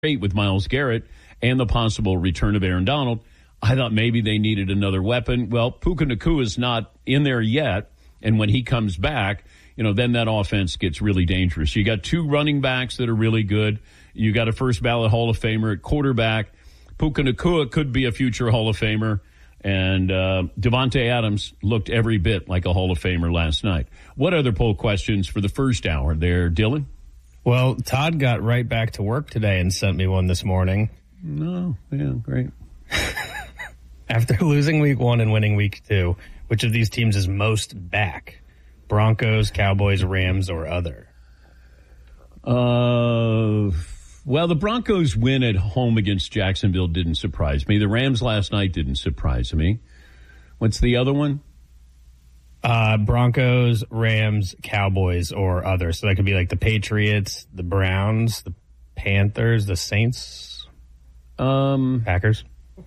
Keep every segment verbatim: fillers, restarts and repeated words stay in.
with Myles Garrett and the possible return of Aaron Donald. I thought maybe they needed another weapon. Well, Puka Nacua is not in there yet, and when he comes back, you know, then that offense gets really dangerous. You got two running backs that are really good. You got a first ballot Hall of Famer at quarterback. Puka Nacua could be a future Hall of Famer, and uh, Devontae Adams looked every bit like a Hall of Famer last night. What other poll questions for the first hour there, Dylan? Well, Todd got right back to work today and sent me one this morning. No, yeah, great. After losing week one and winning week two, which of these teams is most back? Broncos, Cowboys, Rams, or other? Uh, well, the Broncos win at home against Jacksonville didn't surprise me. The Rams last night didn't surprise me. What's the other one? Uh, Broncos, Rams, Cowboys, or other. So that could be like the Patriots, the Browns, the Panthers, the Saints, um, Packers.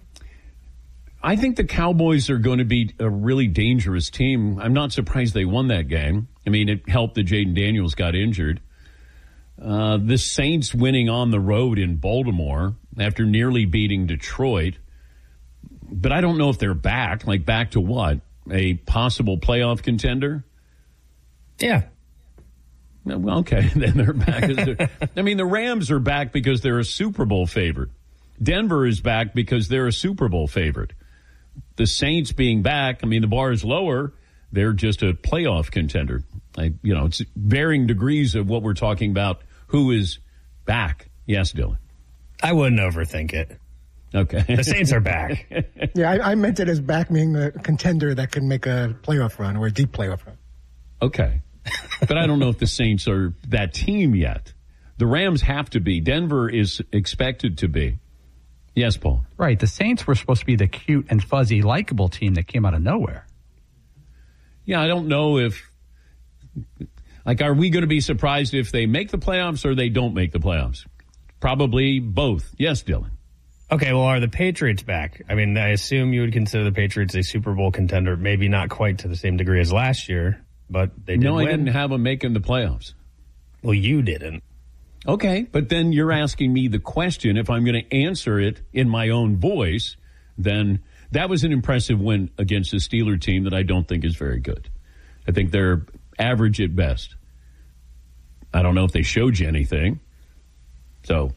I think the Cowboys are going to be a really dangerous team. I'm not surprised they won that game. I mean, it helped that Jaden Daniels got injured. Uh, the Saints winning on the road in Baltimore after nearly beating Detroit. But I don't know if they're back. Like, back to what? A possible playoff contender? Yeah. Well, okay, then they're back. I mean, the Rams are back because they're a Super Bowl favorite. Denver is back because they're a Super Bowl favorite. The Saints being back, I mean, the bar is lower. They're just a playoff contender. I, you know, it's varying degrees of what we're talking about. Who is back? Yes, Dylan. I wouldn't overthink it. Okay. The Saints are back. Yeah, I, I meant it as back being a contender that can make a playoff run or a deep playoff run. Okay. But I don't know if the Saints are that team yet. The Rams have to be. Denver is expected to be. Yes, Paul. Right. The Saints were supposed to be the cute and fuzzy, likable team that came out of nowhere. Yeah, I don't know if, like, are we going to be surprised if they make the playoffs or they don't make the playoffs? Probably both. Yes, Dylan. Okay, well, are the Patriots back? I mean, I assume you would consider the Patriots a Super Bowl contender, maybe not quite to the same degree as last year, but they did No, win. I didn't have them making the playoffs. Well, you didn't. Okay, but then you're asking me the question. If I'm going to answer it in my own voice, then that was an impressive win against a Steeler team that I don't think is very good. I think they're average at best. I don't know if they showed you anything. So,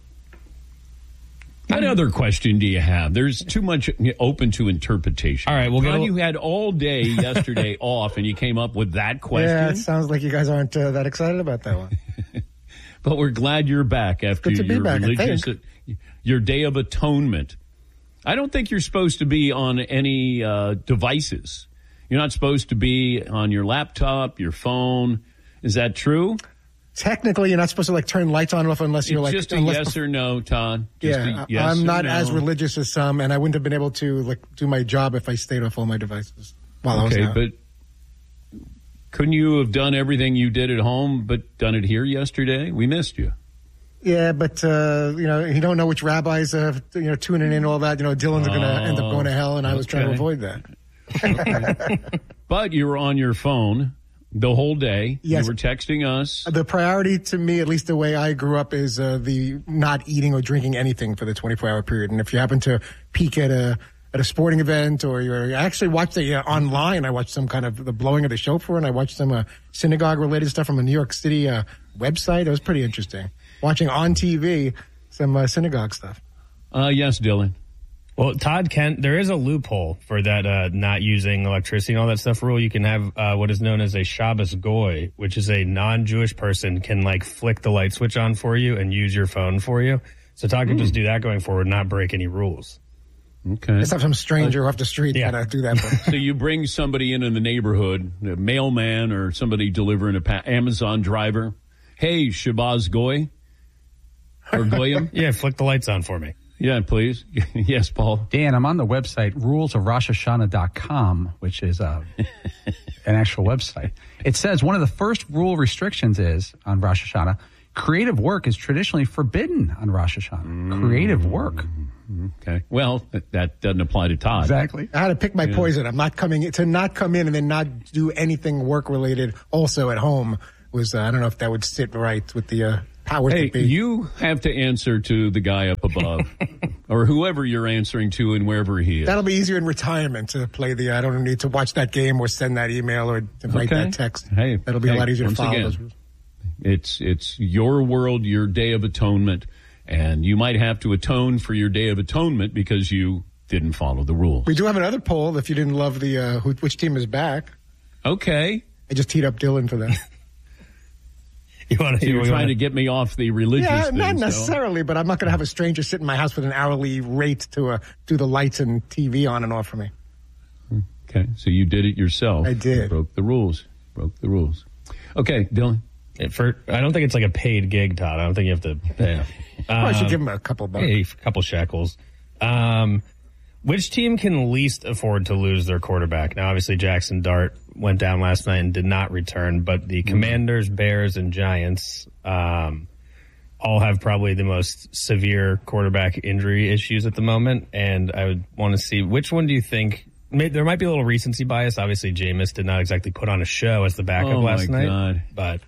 what other question do you have? There's too much open to interpretation. All right, we'll Todd, get a- you had all day yesterday off, and you came up with that question. Yeah, it sounds like you guys aren't uh, that excited about that one. But we're glad you're back after Good to be your back, I religious, think. your Day of Atonement. I don't think you're supposed to be on any uh, devices. You're not supposed to be on your laptop, your phone. Is that true? Technically, you're not supposed to like turn lights on and off unless you're It's like just a unless yes or no, Todd. Just yeah, a yes I'm or not no. as religious as some, and I wouldn't have been able to like do my job if I stayed off all my devices while Okay, I was out. but couldn't you have done everything you did at home, but done it here yesterday? We missed you. Yeah, but uh, you know, you don't know which rabbis are you know tuning in and all that. You know, Dylan's Oh, going to end up going to hell, and I was trying to okay. avoid that. Okay. But you were on your phone the whole day. Yes. You were texting us. The priority to me, at least the way I grew up, is uh, the not eating or drinking anything for the twenty-four hour period. And if you happen to peek at a at a sporting event, or you actually watched it uh, online, I watched some kind of the blowing of the shofar, and I watched some uh, synagogue related stuff from a New York City uh, website. It was pretty interesting. Watching on T V some uh, synagogue stuff. Uh, yes, Dylan. Well, Todd, Kent, there is a loophole for that uh, not using electricity and all that stuff rule. You can have uh, what is known as a Shabbos Goy, which is a non-Jewish person can like flick the light switch on for you and use your phone for you. So Todd can Mm. just do that going forward, not break any rules. Okay. Just have some stranger off the street Yeah. gotta do that. So you bring somebody in in the neighborhood, a mailman or somebody delivering a pa- Amazon driver. Hey, Shabazz Goy or Goyim? Yeah, flick the lights on for me. Yeah, please. Yes, Paul. Dan, I'm on the website rules of rosh hashanah dot com, which is uh, an actual website. It says one of the first rule restrictions is on Rosh Hashanah, creative work is traditionally forbidden on Rosh Hashanah. Mm. Creative work. Okay. Well, that, that doesn't apply to Todd. Exactly. I had to pick my poison. I'm not coming to not come in and then not do anything work related. Also at home was uh, I don't know if that would sit right with the uh, powers Hey, that be. you have to answer to the guy up above or whoever you're answering to and wherever he is. That'll be easier in retirement to play the, I don't need to watch that game or send that email or to write Okay. that text. Hey, That'll be hey, a lot easier to once follow again, those rules. It's, it's your world, your Day of Atonement, and you might have to atone for your Day of Atonement because you didn't follow the rules. We do have another poll if you didn't love the, uh, who, which team is back. Okay. I just teed up Dylan for that. You want So you're to? trying to get me off the religious Yeah, thing, not so- necessarily, but I'm not going to have a stranger sit in my house with an hourly rate to uh, do the lights and T V on and off for me. Okay, so you did it yourself. I did. You broke the rules. Broke the rules. Okay, Dylan. For I don't think it's like a paid gig, Todd. I don't think you have to pay. I should Um, give him a couple bucks. Hey, a couple shekels. Um, which team can least afford to lose their quarterback? Now, obviously, Jackson Dart went down last night and did not return, but the Commanders, Bears, and Giants um, all have probably the most severe quarterback injury issues at the moment. And I would want to see which one do you think? May, there might be a little recency bias. Obviously, Jameis did not exactly put on a show as the backup Oh, last my night. God. But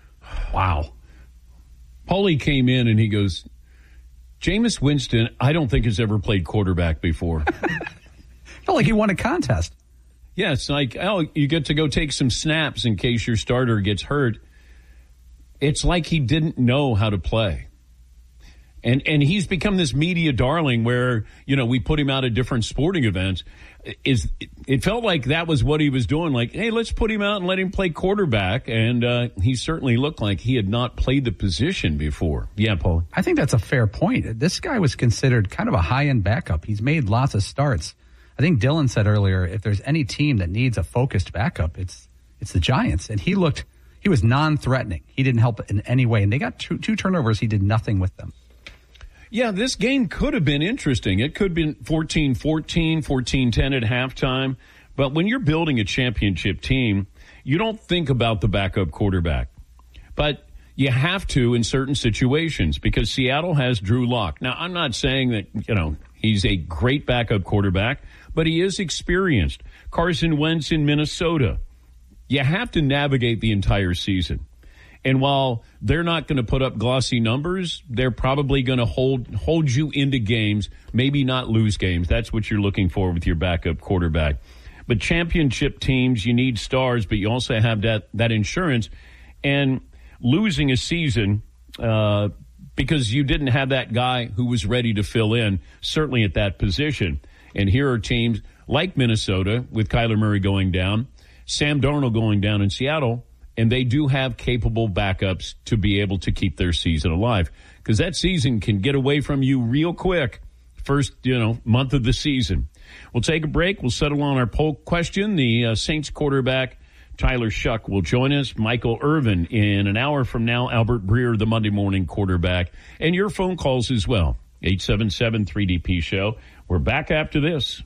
Wow. Paulie came in and he goes, Jameis Winston, I don't think has ever played quarterback before. Felt like he won a contest. Yeah, it's like, oh, you get to go take some snaps in case your starter gets hurt. It's like he didn't know how to play. And and he's become this media darling where, you know, we put him out at different sporting events. Is it felt like that was what he was doing. Like, hey, let's put him out and let him play quarterback. And uh, he certainly looked like he had not played the position before. Yeah, Paul. I think that's a fair point. This guy was considered kind of a high-end backup. He's made lots of starts. I think Dylan said earlier, if there's any team that needs a focused backup, it's it's the Giants. And he looked, he was non-threatening. He didn't help in any way. And they got two, two turnovers. He did nothing with them. Yeah, this game could have been interesting. It could have been fourteen fourteen, fourteen ten at halftime. But when you're building a championship team, you don't think about the backup quarterback. But you have to in certain situations because Seattle has Drew Lock. Now, I'm not saying that, you know, he's a great backup quarterback, but he is experienced. Carson Wentz in Minnesota. You have to navigate the entire season. And while they're not going to put up glossy numbers, they're probably going to hold hold you into games, maybe not lose games. That's what you're looking for with your backup quarterback. But championship teams, you need stars, but you also have that, that insurance. And losing a season uh, because you didn't have that guy who was ready to fill in, certainly at that position. And here are teams like Minnesota with Kyler Murray going down, Sam Darnold going down in Seattle, and they do have capable backups to be able to keep their season alive because that season can get away from you real quick. First, you know, month of the season. We'll take a break. We'll settle on our poll question. The uh, Saints quarterback, Tyler Shuck, will join us. Michael Irvin in an hour from now. Albert Breer, the Monday morning quarterback. And your phone calls as well. eight seven seven three D P show. We're back after this.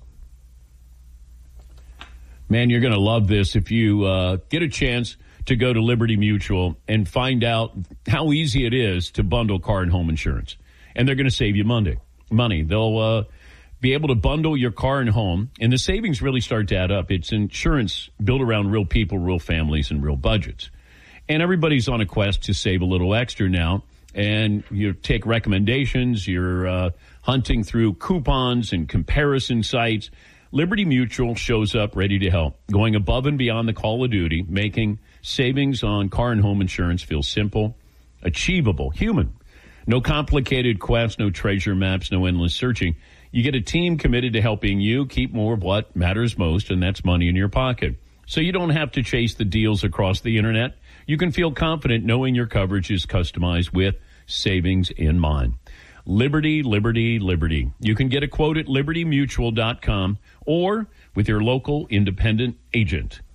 Man, you're going to love this if you uh, get a chance to go to Liberty Mutual and find out how easy it is to bundle car and home insurance. And they're going to save you Monday, money. They'll uh, be able to bundle your car and home, and the savings really start to add up. It's insurance built around real people, real families, and real budgets. And everybody's on a quest to save a little extra now. And you take recommendations, you're uh, hunting through coupons and comparison sites. Liberty Mutual shows up ready to help, going above and beyond the call of duty, making savings on car and home insurance feel simple, achievable, human. No complicated quests, no treasure maps, no endless searching. You get a team committed to helping you keep more of what matters most, and that's money in your pocket. So you don't have to chase the deals across the internet. You can feel confident knowing your coverage is customized with savings in mind. Liberty, Liberty, Liberty. You can get a quote at liberty mutual dot com or with your local independent agent.